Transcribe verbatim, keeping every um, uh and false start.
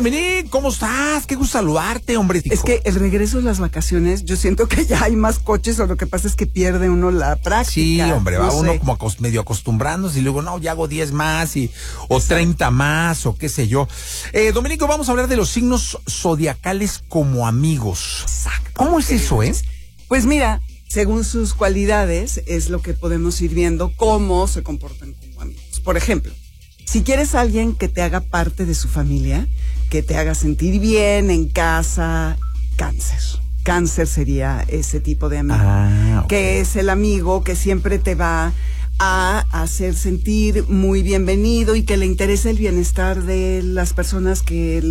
Dominique, ¿cómo estás? Qué gusto saludarte, hombre. Es que el regreso de las vacaciones, yo siento que ya hay más coches, o lo que pasa es que pierde uno la práctica. Sí, hombre, no va sé. uno como acos- medio acostumbrándose y luego, no, ya hago diez más y o treinta más o qué sé yo. Eh, Dominique, vamos a hablar de los signos zodiacales como amigos. Exacto. ¿Cómo es eso, eh? Pues mira, según sus cualidades es lo que podemos ir viendo cómo se comportan como amigos. Por ejemplo, si quieres a alguien que te haga parte de su familia, que te haga sentir bien en casa, Cáncer. Cáncer sería ese tipo de amigo. Ah, ok. Que es el amigo que siempre te va a hacer sentir muy bienvenido y que le interesa el bienestar de las personas que